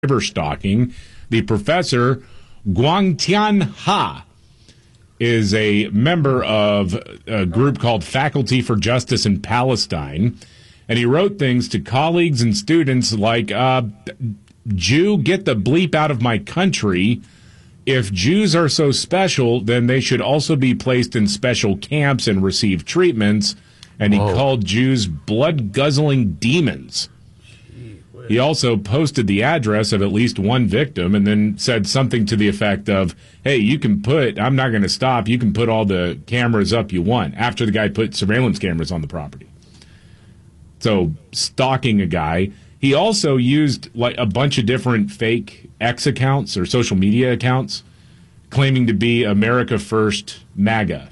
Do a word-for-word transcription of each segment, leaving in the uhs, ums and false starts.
cyber stalking. The professor, Guangtian Ha, is a member of a group called Faculty for Justice in Palestine, and he wrote things to colleagues and students like, uh, Jew, get the bleep out of my country. If Jews are so special, then they should also be placed in special camps and receive treatments. And he Whoa. called Jews blood-guzzling demons. He also posted the address of at least one victim and then said something to the effect of, hey, you can put, I'm not going to stop, you can put all the cameras up you want, after the guy put surveillance cameras on the property. So, stalking a guy. He also used like a bunch of different fake X accounts or social media accounts, claiming to be America First MAGA.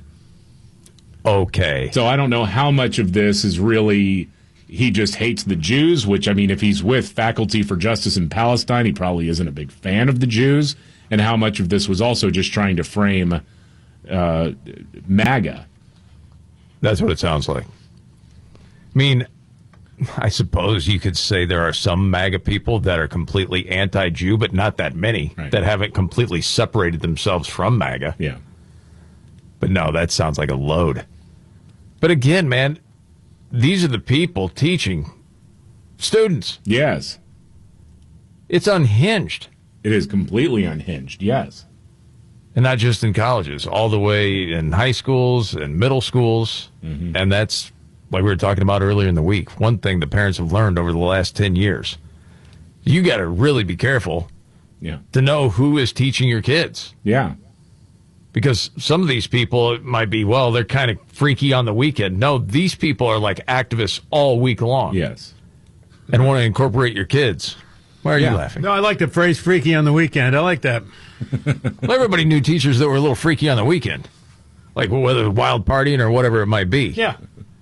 Okay. So I don't know how much of this is really he just hates the Jews, which, I mean, if he's with Faculty for Justice in Palestine, he probably isn't a big fan of the Jews, and how much of this was also just trying to frame uh, MAGA. That's what it sounds like. I mean, I suppose you could say there are some MAGA people that are completely anti-Jew, but not that many right. that haven't completely separated themselves from MAGA. Yeah. But no, that sounds like a load. But again, man, these are the people teaching students. Yes. It's unhinged. It is completely unhinged, yes. And not just in colleges, all the way in high schools and middle schools. Mm-hmm. And that's, like we were talking about earlier in the week, one thing the parents have learned over the last ten years. You got to really be careful yeah. to know who is teaching your kids. Yeah. Because some of these people it might be, well, they're kind of freaky on the weekend. No, these people are like activists all week long. Yes. And want to incorporate your kids. Why are yeah. you laughing? No, I like the phrase freaky on the weekend. I like that. Well, everybody knew teachers that were a little freaky on the weekend. Like whether wild partying or whatever it might be. Yeah.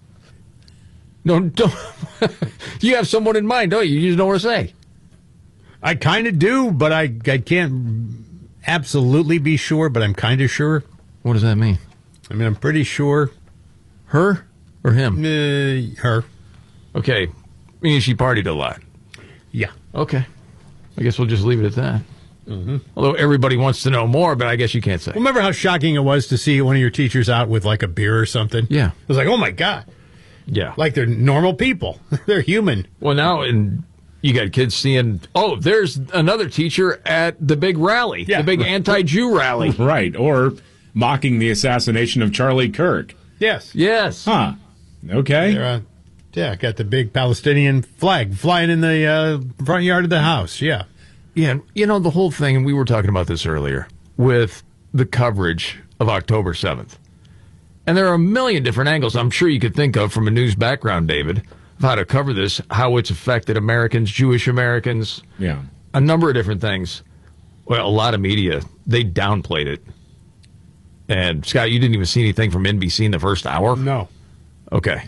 No, don't. You have someone in mind, don't you? You just don't want to say. I kind of do, but I, I can't absolutely be sure, but I'm kind of sure. What does that mean? I mean, I'm pretty sure. Her or him? Uh, her. Okay. Meaning she partied a lot. Yeah. Okay. I guess we'll just leave it at that. Mm-hmm. Although everybody wants to know more, but I guess you can't say. Well, remember how shocking it was to see one of your teachers out with like a beer or something? Yeah. It was like, oh my God. Yeah. Like they're normal people. They're human. Well, now and you got kids seeing, oh, there's another teacher at the big rally, yeah. the big anti-Jew rally. Right. Or mocking the assassination of Charlie Kirk. Yes. Yes. Huh. Okay. Uh, yeah, got the big Palestinian flag flying in the uh, front yard of the house. Yeah. Yeah. You know, the whole thing, and we were talking about this earlier, with the coverage of October seventh. And there are a million different angles I'm sure you could think of from a news background, David, of how to cover this, how it's affected Americans, Jewish Americans, yeah, a number of different things. Well, a lot of media, they downplayed it. And, Scott, you didn't even see anything from N B C in the first hour? No. Okay.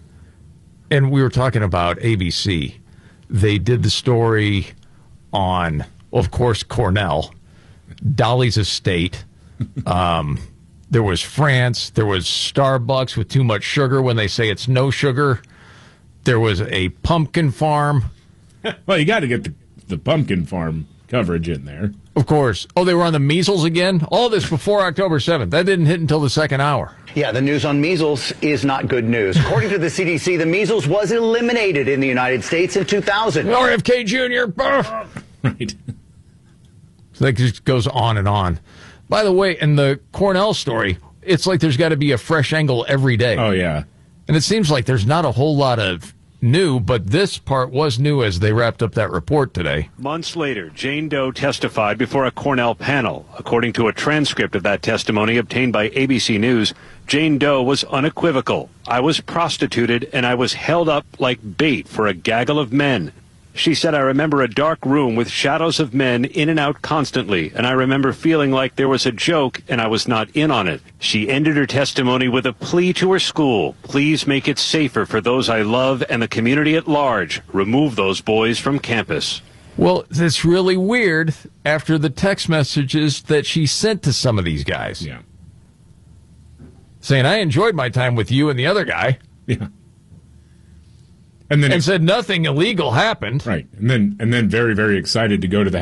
And we were talking about A B C. They did the story on, well, of course, Cornell, Dolly's estate. Um, there was France. There was Starbucks with too much sugar when they say it's no sugar. There was a pumpkin farm. Well, you got to get the, the pumpkin farm coverage in there. Of course. Oh, they were on the measles again? All this before October seventh. That didn't hit until the second hour. Yeah, the news on measles is not good news. According to the C D C, the measles was eliminated in the United States in two thousand. R F K Junior Right. So that just goes on and on. By the way, in the Cornell story, it's like there's got to be a fresh angle every day. Oh, yeah. And it seems like there's not a whole lot of new, but this part was new as they wrapped up that report today. Months later, Jane Doe testified before a Cornell panel. According to a transcript of that testimony obtained by A B C News, Jane Doe was unequivocal. I was prostituted and I was held up like bait for a gaggle of men. She said, I remember a dark room with shadows of men in and out constantly, and I remember feeling like there was a joke and I was not in on it. She ended her testimony with a plea to her school. Please make it safer for those I love and the community at large. Remove those boys from campus. Well, it's really weird after the text messages that she sent to some of these guys. Yeah. Saying, I enjoyed my time with you and the other guy. Yeah. And then and said nothing illegal happened. right, and then and then very very excited to go to the